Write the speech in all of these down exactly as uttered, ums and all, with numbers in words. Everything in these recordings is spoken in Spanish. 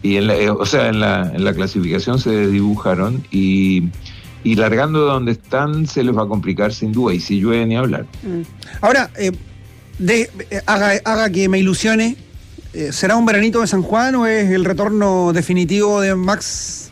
Y en la, eh, o sea, en la, en la clasificación se dibujaron y, y largando de donde están se les va a complicar sin duda, y si llueve ni hablar. Ahora, eh, de, eh, haga, haga que me ilusione, eh, ¿será un veranito de San Juan o es el retorno definitivo de Max?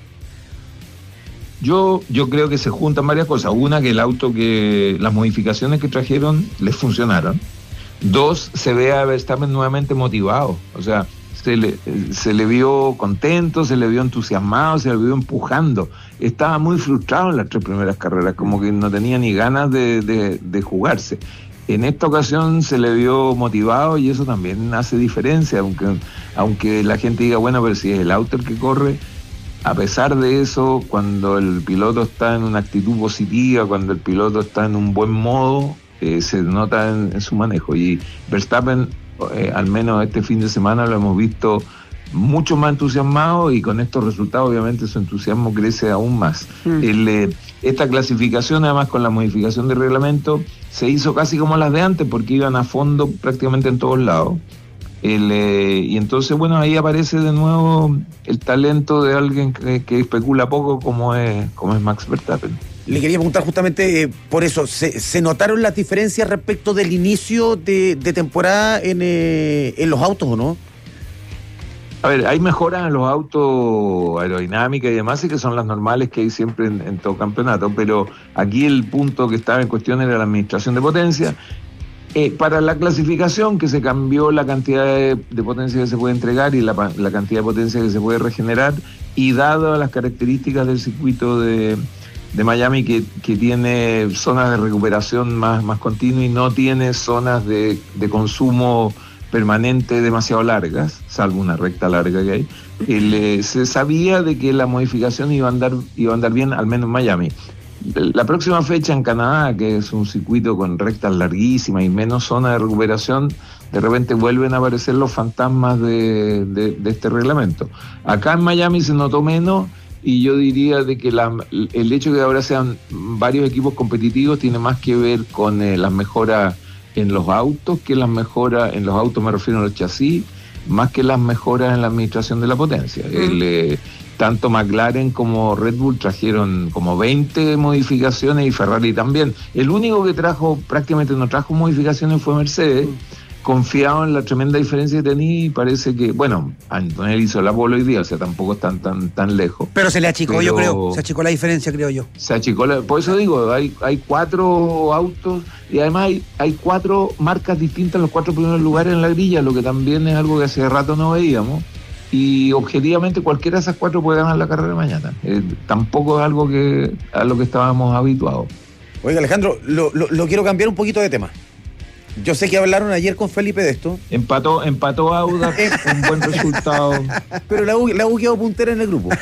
Yo, yo creo que se juntan varias cosas. Una, que el auto, que las modificaciones que trajeron les funcionaron. Dos, se ve a Verstappen nuevamente motivado. O sea, se le, se le vio contento, se le vio entusiasmado, se le vio empujando. Estaba muy frustrado en las tres primeras carreras, como que no tenía ni ganas de, de, de jugarse. En esta ocasión se le vio motivado y eso también hace diferencia, aunque, aunque la gente diga, bueno, pero si es el auto el que corre. A pesar de eso, cuando el piloto está en una actitud positiva, cuando el piloto está en un buen modo, eh, se nota en, en su manejo. Y Verstappen, eh, al menos este fin de semana, lo hemos visto mucho más entusiasmado, y con estos resultados obviamente su entusiasmo crece aún más. Mm. El, eh, esta clasificación, además con la modificación del reglamento, se hizo casi como las de antes, porque iban a fondo prácticamente en todos lados. El, eh, y entonces, bueno, ahí aparece de nuevo el talento de alguien que, que especula poco, como es, como es Max Verstappen. Le quería preguntar justamente eh, por eso, ¿se, ¿se notaron las diferencias respecto del inicio de, de temporada en, eh, en los autos o no? A ver, hay mejoras en los autos, aerodinámica y demás, y que son las normales que hay siempre en, en todo campeonato, pero aquí el punto que estaba en cuestión era la administración de potencia. Eh, para la clasificación, que se cambió la cantidad de, de potencia que se puede entregar y la, la cantidad de potencia que se puede regenerar, y dado las características del circuito de, de Miami, que, que tiene zonas de recuperación más, más continua y no tiene zonas de, de consumo permanente demasiado largas, salvo una recta larga que hay, el, eh, se sabía de que la modificación iba a andar, iba a andar bien, al menos en Miami. La próxima fecha en Canadá, que es un circuito con rectas larguísimas y menos zona de recuperación, de repente vuelven a aparecer los fantasmas de, de, de este reglamento. Acá en Miami se notó menos, y yo diría de que la, el hecho de que ahora sean varios equipos competitivos tiene más que ver con eh, las mejoras en los autos, que las mejoras en los autos, me refiero a los chasis, más que las mejoras en la administración de la potencia. Mm. El, eh, tanto McLaren como Red Bull trajeron como veinte modificaciones, y Ferrari también. El único que trajo, prácticamente no trajo modificaciones, fue Mercedes, confiado en la tremenda diferencia que tenía, y parece que, bueno, Antonelli hizo la pole hoy día, o sea, tampoco están tan, tan lejos. Pero se le achicó, pero, yo creo, se achicó la diferencia, creo yo. Se achicó, la, por eso digo, hay, hay cuatro autos, y además hay, hay cuatro marcas distintas en los cuatro primeros lugares en la grilla, lo que también es algo que hace rato no veíamos. Y objetivamente cualquiera de esas cuatro puede ganar la carrera de mañana. Eh, tampoco es algo que a lo que estábamos habituados. Oiga, Alejandro, lo, lo, lo quiero cambiar un poquito de tema. Yo sé que hablaron ayer con Felipe de esto. Empató, empató Audax, un buen resultado. Pero la U, la U quedó puntera en el grupo.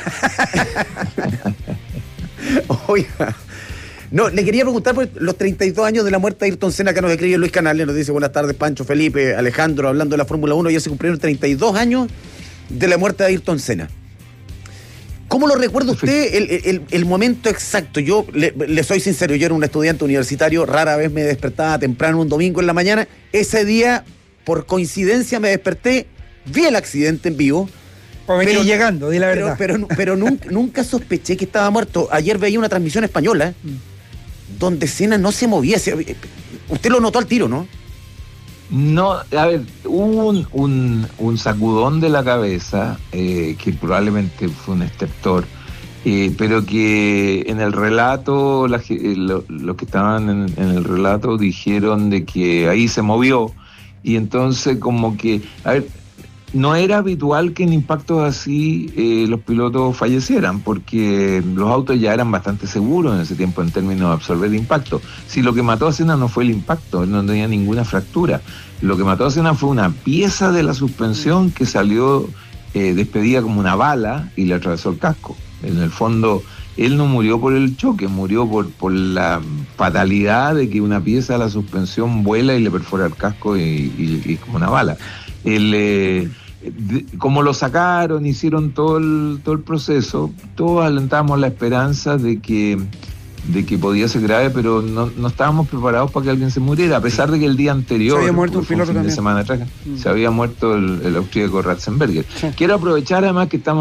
Oiga, no, le quería preguntar por los treinta y dos años de la muerte de Ayrton Senna, que nos escribe Luis Canales, nos dice: buenas tardes, Pancho, Felipe, Alejandro, hablando de la Fórmula uno, ya se cumplieron treinta y dos años de la muerte de Ayrton Senna. ¿Cómo lo recuerda usted el, el, el momento exacto? Yo le, le soy sincero, yo era un estudiante universitario, rara vez me despertaba temprano un domingo en la mañana. Ese día, por coincidencia, me desperté, vi el accidente en vivo. Pues venía llegando, di la verdad. Pero, pero, pero nunca, nunca sospeché que estaba muerto. Ayer veía una transmisión española mm. donde Senna no se movía. Usted lo notó al tiro, ¿no? No, a ver, hubo un, un, un sacudón de la cabeza, eh, que probablemente fue un estertor, eh, pero que en el relato, la, eh, lo, los que estaban en, en el relato dijeron de que ahí se movió, y entonces como que, a ver, no era habitual que en impactos así eh, los pilotos fallecieran, porque los autos ya eran bastante seguros en ese tiempo en términos de absorber impacto. Si lo que mató a Senna no fue el impacto, él no tenía ninguna fractura. Lo que mató a Senna fue una pieza de la suspensión que salió eh, despedida como una bala y le atravesó el casco. En el fondo, él no murió por el choque, murió por, por la fatalidad de que una pieza de la suspensión vuela y le perfora el casco y, y, y como una bala. El, eh, de, como lo sacaron, hicieron todo el, todo el proceso, todos alentamos la esperanza de que, de que podía ser grave, pero no, no estábamos preparados para que alguien se muriera, a pesar de que el día anterior, se había muerto un piloto fin también. De semana atrás, mm. se había muerto el, el austríaco Ratzenberger. Sí. Quiero aprovechar además que estamos